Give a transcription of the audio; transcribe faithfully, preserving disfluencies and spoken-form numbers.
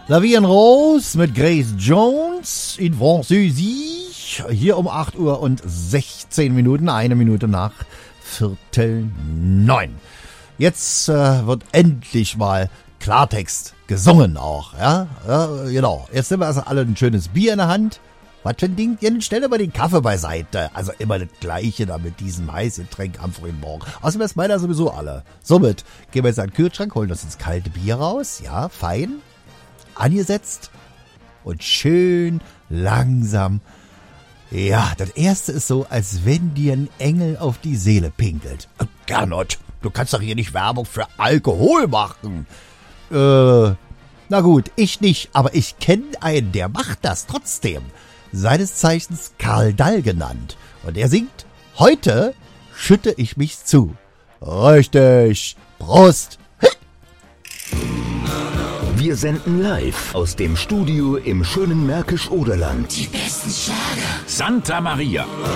La Vie en Rose mit Grace Jones in Französisch. Hier um acht Uhr und sechzehn Minuten, eine Minute nach Viertel neun. Jetzt äh, wird endlich mal Klartext gesungen auch, ja? ja? Genau. Jetzt nehmen wir also alle ein schönes Bier in der Hand. Was für ein Ding? Jetzt stell dir mal den Kaffee beiseite. Also immer das Gleiche da mit diesem Heißgetränk am frühen Morgen. Außerdem ist meiner sowieso alle. Somit gehen wir jetzt an den Kühlschrank, holen uns ins kalte Bier raus. Ja, fein. Angesetzt. Und schön langsam. Ja, das erste ist so, als wenn dir ein Engel auf die Seele pinkelt. Gernot, du kannst doch hier nicht Werbung für Alkohol machen. Äh, na gut, ich nicht, aber ich kenne einen, der macht das trotzdem. Seines Zeichens Karl Dall genannt. Und er singt, heute schütte ich mich zu. Richtig. Prost. Wir senden live aus dem Studio im schönen Märkisch-Oderland. Die besten Schlager. Santa Maria.